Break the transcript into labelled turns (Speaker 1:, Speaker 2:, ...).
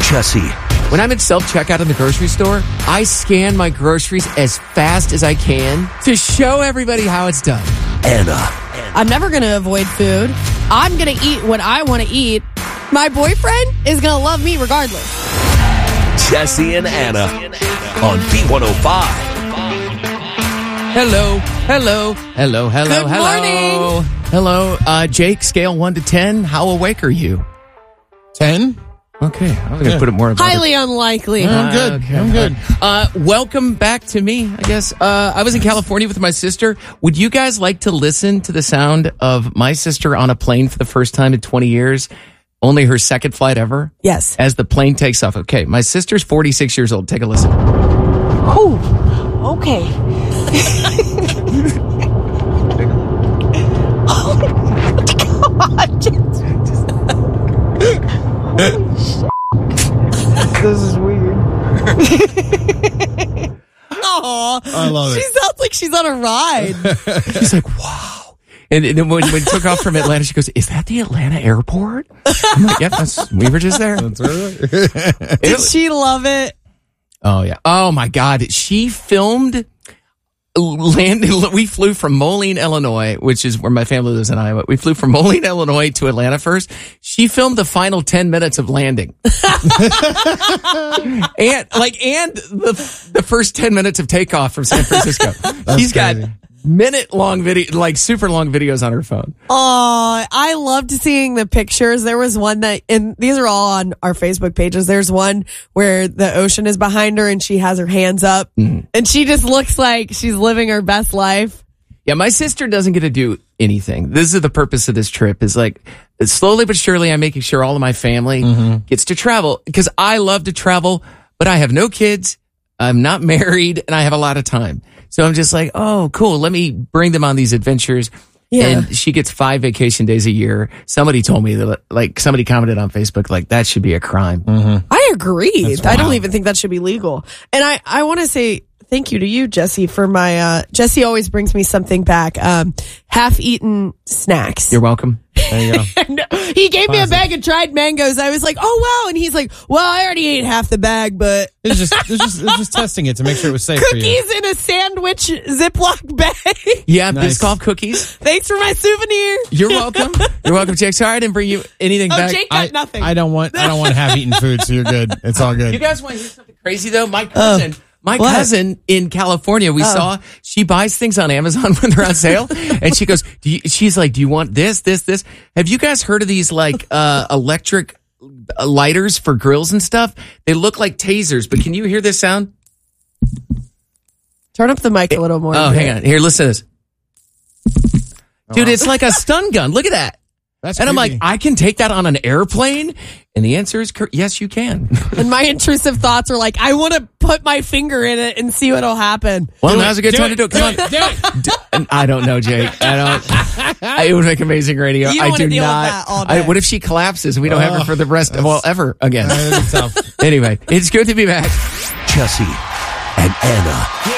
Speaker 1: Jesse.
Speaker 2: When I'm at self-checkout in the grocery store, I scan my groceries as fast as I can to show everybody how it's done.
Speaker 1: Anna.
Speaker 3: I'm never going to avoid food. I'm going to eat what I want to eat. My boyfriend is going to love me regardless.
Speaker 1: Jesse and Anna on B105.
Speaker 2: Hello.
Speaker 3: Good morning.
Speaker 2: Hello, Jake, scale 1 to 10. How awake are you?
Speaker 4: 10?
Speaker 2: Okay, I was going to put it more above
Speaker 3: Highly unlikely.
Speaker 4: I'm good.
Speaker 2: Okay.
Speaker 4: I'm good.
Speaker 2: Welcome back to me, I guess. I was in California with my sister. Would you guys like to listen to the sound of my sister on a plane for the first time in 20 years? Only her second flight ever?
Speaker 3: Yes.
Speaker 2: As the plane takes off. Okay, my sister's 46 years old. Take a listen.
Speaker 3: Whew. Okay. Oh, God.
Speaker 4: This is weird.
Speaker 3: Aw.
Speaker 4: I love
Speaker 3: She
Speaker 4: it.
Speaker 3: sounds like she's on a ride.
Speaker 2: She's like, wow. And then when we took off from Atlanta, she goes, is that the Atlanta airport? I'm like, yep, we were just there.
Speaker 4: That's right.
Speaker 3: Did she love it?
Speaker 2: Oh, yeah. Oh, my God. She filmed, we flew from Moline, Illinois, which is where my family lives in Iowa. We flew from Moline, Illinois to Atlanta first. She filmed the final 10 minutes of landing. and the first 10 minutes of takeoff from San Francisco. She's got minute-long video, like super long videos on her phone.
Speaker 3: Oh, I loved seeing the pictures. There was one and these are all on our Facebook pages. There's one where the ocean is behind her and she has her hands up and she just looks like she's living her best life.
Speaker 2: Yeah, my sister doesn't get to do anything. This is the purpose of this trip, is like slowly but surely I'm making sure all of my family gets to travel, because I love to travel, but I have no kids. I'm not married and I have a lot of time. So I'm just like, oh, cool. Let me bring them on these adventures. Yeah. And she gets 5 vacation days a year. Somebody told me that, like, somebody commented on Facebook, like, that should be a crime.
Speaker 3: I agree. I don't even think that should be legal. And I want to say thank you to you, Jesse, for my, Jesse always brings me something back. Half-eaten snacks.
Speaker 2: You're welcome.
Speaker 4: There you go.
Speaker 3: He gave me a bag of dried mangoes. I was like, oh, wow. And he's like, well, I already ate half the bag, but
Speaker 4: It was just testing it to make sure it was safe for you.
Speaker 3: cookies in a sandwich Ziploc bag.
Speaker 2: Yeah,
Speaker 4: Nice.
Speaker 2: Biscoff cookies.
Speaker 3: Thanks for my souvenir.
Speaker 2: You're welcome. You're welcome, Jake. Sorry I didn't bring you anything
Speaker 3: Oh,
Speaker 2: back.
Speaker 3: Jake got nothing.
Speaker 4: I don't want half-eaten food, so you're good. It's all good.
Speaker 2: You guys want to hear something crazy, though? My cousin in California, we saw, she buys things on Amazon when they're on sale. And she goes, she's like, do you want this? Have you guys heard of these like electric lighters for grills and stuff? They look like tasers, but can you hear this sound?
Speaker 3: Turn up the mic a little more.
Speaker 2: Oh, hang on. Here, listen to this. Dude, it's like a stun gun. Look at that.
Speaker 4: That's
Speaker 2: And I'm like,
Speaker 4: creepy.
Speaker 2: I can take that on an airplane? And the answer is yes, you can.
Speaker 3: And my intrusive thoughts are like, I want to put my finger in it and see what'll happen.
Speaker 2: Well, now's a good time to do it. Come on. I don't know, Jake. It would make amazing radio.
Speaker 3: You don't
Speaker 2: I
Speaker 3: wanna
Speaker 2: do
Speaker 3: deal with
Speaker 2: not.
Speaker 3: that all day.
Speaker 2: What if she collapses and we don't have her for the rest ever again?
Speaker 4: That'd be tough.
Speaker 2: Anyway, it's good to be back.
Speaker 1: Jesse and Anna.